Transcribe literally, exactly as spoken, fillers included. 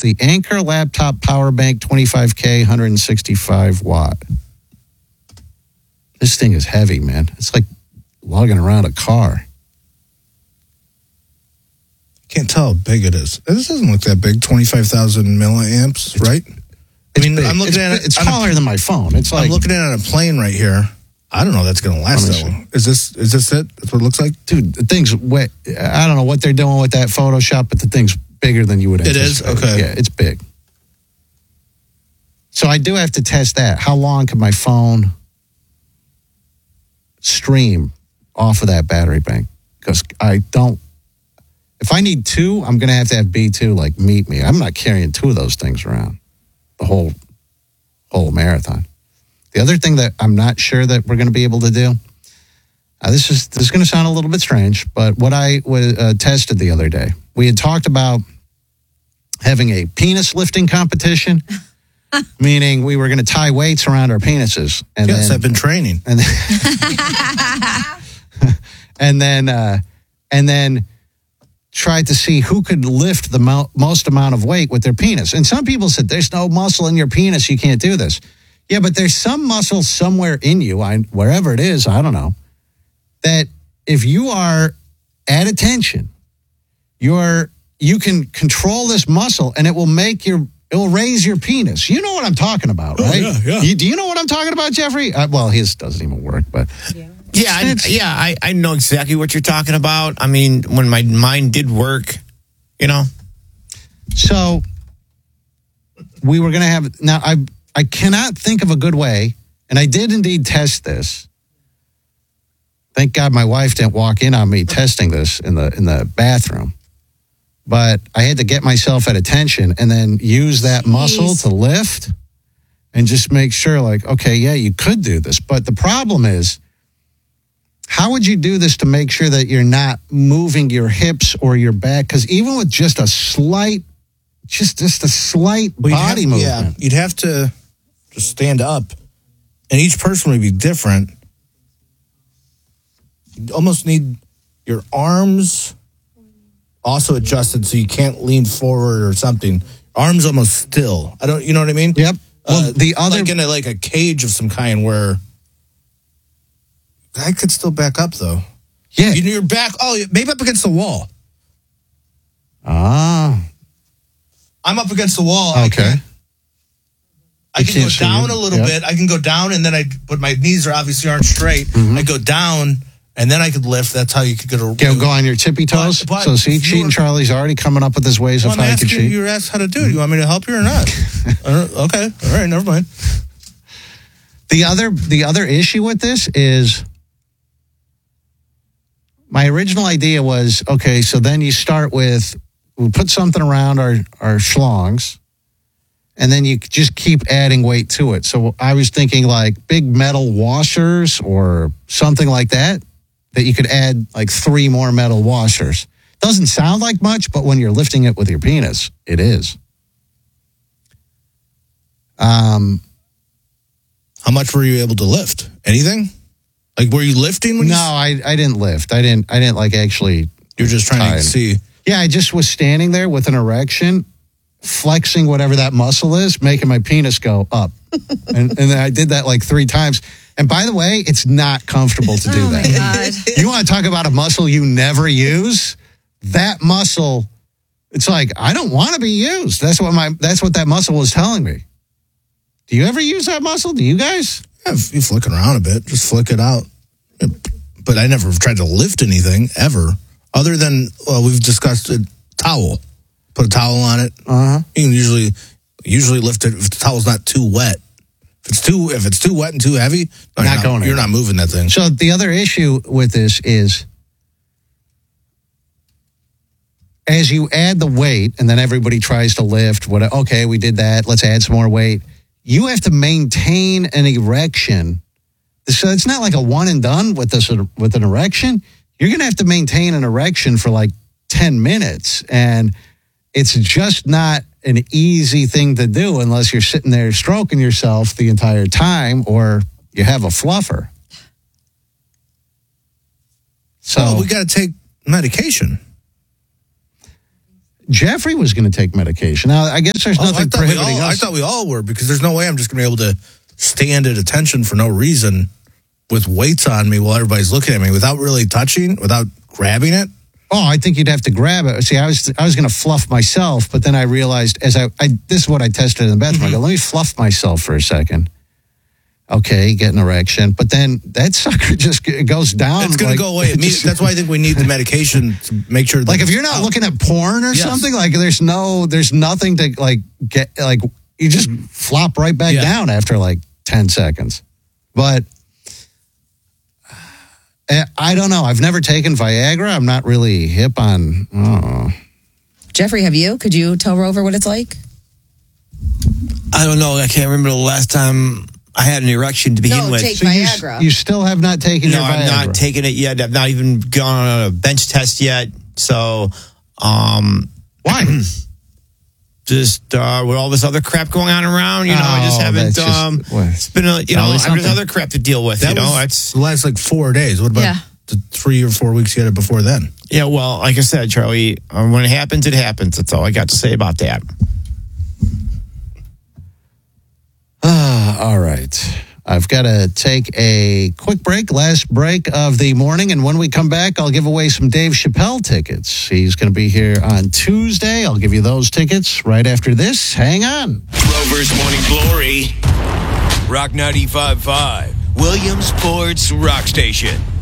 the Anker Laptop Power Bank twenty-five K, one hundred sixty-five watt. This thing is heavy, man. It's like lugging around a car. Can't tell how big it is. This doesn't look that big. twenty-five thousand milliamps, right? I mean, big. I'm looking it's, at it. It's taller a, than my phone. It's like I'm looking at it on a plane right here. I don't know. That's going to last that long. Is this is this it? That's what it looks like, dude. The thing's wet. I don't know what they're doing with that Photoshop, but the thing's bigger than you would anticipate. It is? Okay. Yeah, it's big. So I do have to test that. How long can my phone stream off of that battery bank? Because I don't. If I need two, I'm going to have to have B two like meet me. I'm not carrying two of those things around the whole whole marathon. The other thing that I'm not sure that we're going to be able to do, uh, this is this is going to sound a little bit strange, but what I was, uh, tested the other day, we had talked about having a penis lifting competition, meaning we were going to tie weights around our penises. And yes, then, I've been training. And then, and then, uh, and then tried to see who could lift the mo- most amount of weight with their penis. And some people said, there's no muscle in your penis, you can't do this. Yeah, but there's some muscle somewhere in you, I, wherever it is, I don't know, that if you are at attention, you're you can control this muscle and it will make your it will raise your penis. You know what I'm talking about, right? Oh, yeah, yeah. You, do you know what I'm talking about, Jeffrey? Uh, well, his doesn't even work, but yeah, yeah, I, yeah, I, I know exactly what you're talking about. I mean, when my mind did work, you know. So we were going to have now. I I cannot think of a good way, and I did indeed test this. Thank God my wife didn't walk in on me testing this in the in the bathroom. But I had to get myself at attention and then use that Jeez. muscle to lift and just make sure, like, okay, yeah, you could do this. But the problem is, how would you do this to make sure that you're not moving your hips or your back? Because even with just a slight, just, just a slight well, body have, movement. Yeah, you'd have to just stand up. And each person would be different. You almost need your arms also adjusted so you can't lean forward or something. Arms almost still. I don't. You know what I mean? Yep. Well, uh, the other like in a, like a cage of some kind where I could still back up though. Yeah. You know, your back. Oh, maybe up against the wall. Ah. I'm up against the wall. Okay. I can, I can go down you. a little yep. bit. I can go down, and then I. But my knees are obviously aren't straight. Mm-hmm. I go down. And then I could lift. That's how you could get a... Yeah, go on your tippy toes. But, but so see, Cheating Charlie's already coming up with his ways well, of how you can cheat. You were asked how to do it. You want me to help you or not? Okay. All right. Never mind. The other, the other issue with this is my original idea was, okay, so then you start with, we put something around our, our schlongs, and then you just keep adding weight to it. So I was thinking like big metal washers or something like that. That you could add like three more metal washers. Doesn't sound like much, but when you're lifting it with your penis, it is. Um, How much were you able to lift? Anything? Like, were you lifting? When no, you... I I didn't lift. I didn't. I didn't like actually. You're just trying time. to see. Yeah, I just was standing there with an erection, flexing whatever that muscle is, making my penis go up, and and then I did that like three times. And by the way, it's not comfortable to do oh that. My God. You want to talk about a muscle you never use? That muscle, it's like, I don't want to be used. That's what my that's what that muscle was telling me. Do you ever use that muscle? Do you guys? Yeah, you flick it around a bit, just flick it out. But I never tried to lift anything ever, other than well, we've discussed a towel. Put a towel on it. Uh huh. You can usually usually lift it if the towel's not too wet. If it's too if it's too wet and too heavy, no, not you're, going not, you're not moving that thing. So the other issue with this is, as you add the weight, and then everybody tries to lift. What? Okay, we did that. Let's add some more weight. You have to maintain an erection. So it's not like a one and done with this with an erection. You're going to have to maintain an erection for like ten minutes, and it's just not an easy thing to do unless you're sitting there stroking yourself the entire time or you have a fluffer. So well, we got to take medication. Jeffrey was going to take medication. Now, I guess there's Oh, I nothing thought we prohibiting all, I us. thought we all were, because there's no way I'm just going to be able to stand at attention for no reason with weights on me while everybody's looking at me without really touching, without grabbing it. Oh, I think you'd have to grab it. See, I was I was going to fluff myself, but then I realized as I, I this is what I tested in the bathroom. Mm-hmm. I go, let me fluff myself for a second. Okay, get an erection, but then that sucker just g- goes down. It's going like- to go away. It means- that's why I think we need the medication to make sure that Like if it's you're not out. looking at porn or Yes. something, like there's no, there's nothing to like get, like you just flop right back Yeah. down after like ten seconds. But eh, I don't know. I've never taken Viagra. I'm not really hip on. Oh. Jeffrey, have you? Could you tell Rover what it's like? I don't know. I can't remember the last time I had an erection to begin No, with. take So you, Viagra. you still have not taken no, your I'm Viagra. not taking it yet. I've not even gone on a bench test yet. So, um, Why? just uh, with all this other crap going on around, you know, I just Oh, haven't. that's just- um, what? it's been a, you know, Always I've just something. other crap to deal with. That you know, was it's the last like four days. What about Yeah. the three or four weeks you had it before then? yeah. Well, like I said, Charlie, uh, when it happens, it happens. That's all I got to say about that. Ah, all right. I've got to take a quick break, last break of the morning. And when we come back, I'll give away some Dave Chappelle tickets. He's going to be here on Tuesday. I'll give you those tickets right after this. Hang on. Rover's Morning Glory. Rock ninety-five point five. Williamsport Rock Station.